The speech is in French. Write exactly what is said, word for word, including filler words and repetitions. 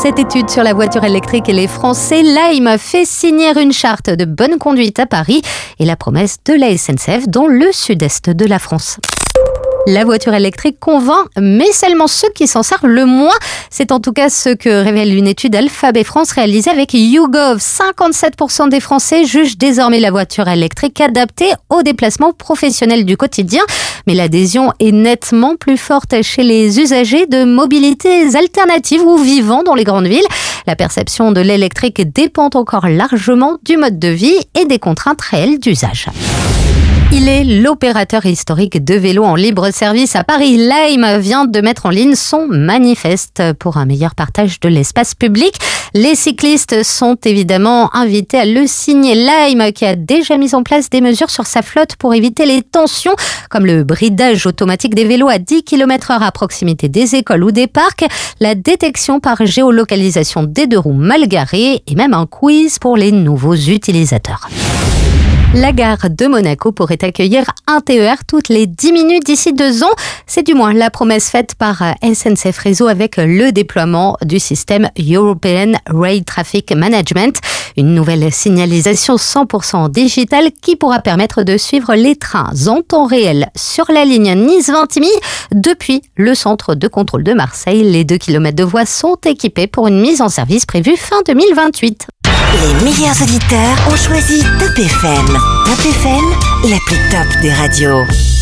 cette étude sur la voiture électrique et les Français, Lime fait signer une charte de bonne conduite à Paris et la promesse de la S N C F dans le sud-est de la France. La voiture électrique convainc, mais seulement ceux qui s'en servent le moins. C'est en tout cas ce que révèle une étude Alphabet France réalisée avec YouGov. cinquante-sept pour cent des Français jugent désormais la voiture électrique adaptée aux déplacements professionnels du quotidien. Mais l'adhésion est nettement plus forte chez les usagers de mobilités alternatives ou vivant dans les grandes villes. La perception de l'électrique dépend encore largement du mode de vie et des contraintes réelles d'usage. Il est l'opérateur historique de vélo en libre service à Paris. Lime vient de mettre en ligne son manifeste pour un meilleur partage de l'espace public. Les cyclistes sont évidemment invités à le signer. Lime, qui a déjà mis en place des mesures sur sa flotte pour éviter les tensions, comme le bridage automatique des vélos à dix kilomètres heure à proximité des écoles ou des parcs, la détection par géolocalisation des deux roues mal garées et même un quiz pour les nouveaux utilisateurs. La gare de Monaco pourrait accueillir un T E R toutes les dix minutes d'ici deux ans. C'est du moins la promesse faite par S N C F Réseau avec le déploiement du système European Rail Traffic Management, une nouvelle signalisation cent pour cent digitale qui pourra permettre de suivre les trains en temps réel sur la ligne Nice-Vintimille depuis le centre de contrôle de Marseille. Les deux kilomètres de voies sont équipés pour une mise en service prévue fin deux mille vingt-huit. Les meilleurs auditeurs ont choisi Top F M. Top F M, la plus top des radios.